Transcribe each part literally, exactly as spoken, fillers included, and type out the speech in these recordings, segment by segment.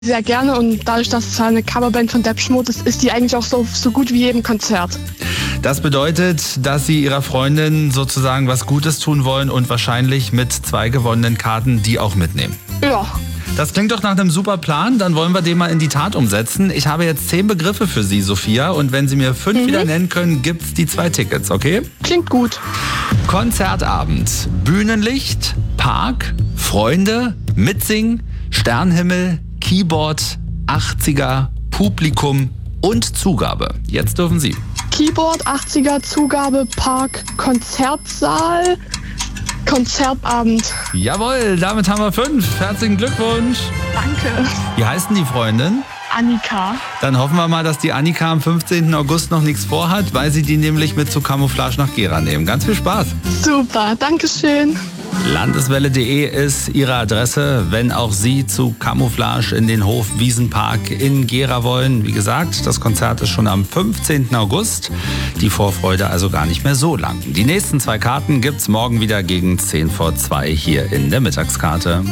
sehr gerne und dadurch, dass es eine Coverband von Depeche Mode ist, ist die eigentlich auch so, so gut wie jedem Konzert. Das bedeutet, dass Sie Ihrer Freundin sozusagen was Gutes tun wollen und wahrscheinlich mit zwei gewonnenen Karten die auch mitnehmen. Ja. Das klingt doch nach einem super Plan, dann wollen wir den mal in die Tat umsetzen. Ich habe jetzt zehn Begriffe für Sie, Sophia, und wenn Sie mir fünf mhm. wieder nennen können, gibt's die zwei Tickets, okay? Klingt gut. Konzertabend, Bühnenlicht, Park, Freunde, Mitsingen, Sternhimmel, Keyboard, achtziger, Publikum und Zugabe. Jetzt dürfen Sie. Keyboard, achtziger, Zugabe, Park, Konzertsaal, Konzertabend. Jawohl, damit haben wir fünf. Herzlichen Glückwunsch. Danke. Wie heißt denn die Freundin? Annika. Dann hoffen wir mal, dass die Annika am fünfzehnten August noch nichts vorhat, weil sie die nämlich mit zu Camouflage nach Gera nehmen. Ganz viel Spaß. Super, danke schön. Landeswelle punkt de ist Ihre Adresse, wenn auch Sie zu Camouflage in den Hof Wiesenpark in Gera wollen. Wie gesagt, das Konzert ist schon am fünfzehnten August. Die Vorfreude also gar nicht mehr so lang. Die nächsten zwei Karten gibt's morgen wieder gegen zehn vor zwei hier in der Mittagskarte.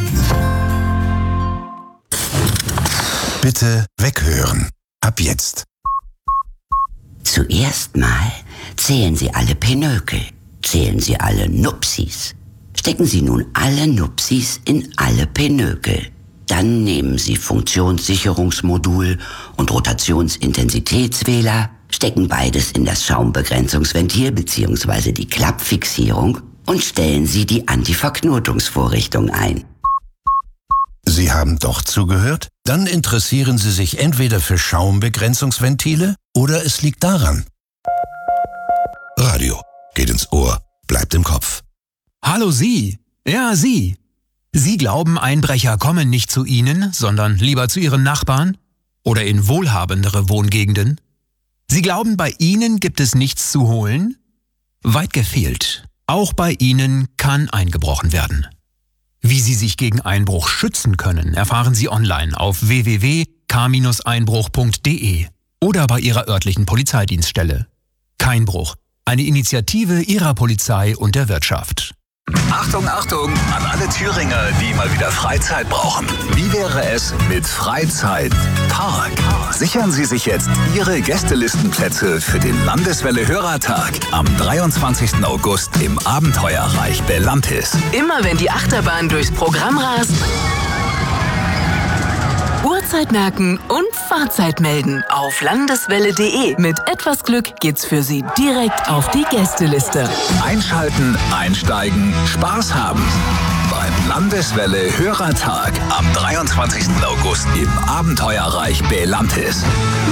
Bitte weghören. Ab jetzt. Zuerst mal zählen Sie alle Pinökel. Zählen Sie alle Nupsis. Stecken Sie nun alle Nupsis in alle Pinökel. Dann nehmen Sie Funktionssicherungsmodul und Rotationsintensitätswähler, stecken beides in das Schaumbegrenzungsventil bzw. die Klappfixierung und stellen Sie die Antiverknotungsvorrichtung ein. Sie haben doch zugehört? Dann interessieren Sie sich entweder für Schaumbegrenzungsventile oder es liegt daran. Radio geht ins Ohr, bleibt im Kopf. Hallo Sie. Ja, Sie. Sie glauben, Einbrecher kommen nicht zu Ihnen, sondern lieber zu Ihren Nachbarn? Oder in wohlhabendere Wohngegenden? Sie glauben, bei Ihnen gibt es nichts zu holen? Weit gefehlt. Auch bei Ihnen kann eingebrochen werden. Wie Sie sich gegen Einbruch schützen können, erfahren Sie online auf w w w punkt k einbruch punkt de oder bei Ihrer örtlichen Polizeidienststelle. Keinbruch. Eine Initiative Ihrer Polizei und der Wirtschaft. Achtung, Achtung an alle Thüringer, die mal wieder Freizeit brauchen. Wie wäre es mit Freizeitpark? Sichern Sie sich jetzt Ihre Gästelistenplätze für den Landeswelle Hörertag am dreiundzwanzigsten August im Abenteuerreich Bellantis. Immer wenn die Achterbahn durchs Programm rast, Uhrzeit merken und Fahrzeit melden auf landeswelle punkt de. Mit etwas Glück geht's für Sie direkt auf die Gästeliste. Einschalten, einsteigen, Spaß haben. Beim Landeswelle Hörertag am dreiundzwanzigsten August im Abenteuerreich Bellantis.